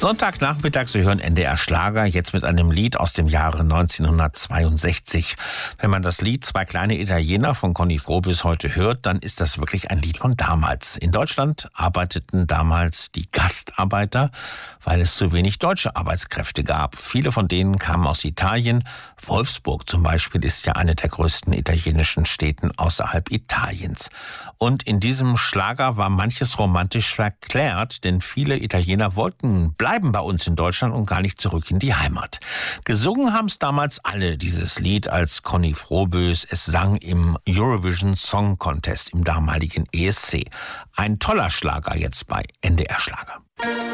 Sonntagnachmittag, Sie hören NDR Schlager, jetzt mit einem Lied aus dem Jahre 1962. Wenn man das Lied Zwei kleine Italiener von Conny Frobis heute hört, dann ist das wirklich ein Lied von damals. In Deutschland arbeiteten damals die Gastarbeiter, weil es zu wenig deutsche Arbeitskräfte gab. Viele von denen kamen aus Italien. Wolfsburg zum Beispiel ist ja eine der größten italienischen Städten außerhalb Italiens. Und in diesem Schlager war manches romantisch verklärt, denn viele Italiener wollten bleiben bei uns in Deutschland und gar nicht zurück in die Heimat. Gesungen haben es damals alle, dieses Lied, als Conny Frobis es sang im Eurovision Song Contest im damaligen ESC. Ein toller Schlager jetzt bei NDR Schlager.